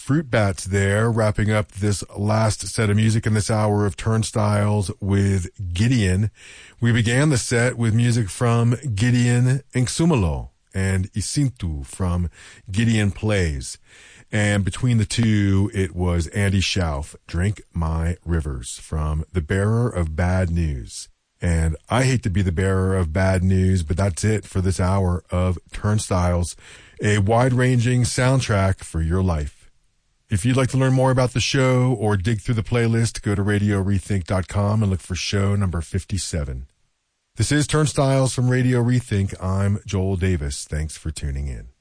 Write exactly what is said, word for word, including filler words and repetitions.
Fruit Bats there, wrapping up this last set of music in this hour of Turnstiles with Gideon. We began the set with music from Gideon Nxumalo and Isintu from Gideon Plays. And between the two, it was Andy Schauf, Drink My Rivers, from The Bearer of Bad News. And I hate to be the bearer of bad news, but that's it for this hour of Turnstiles, a wide-ranging soundtrack for your life. If you'd like to learn more about the show or dig through the playlist, go to radio rethink dot com and look for show number fifty-seven. This is Turnstiles from Radio Rethink. I'm Joel Davis. Thanks for tuning in.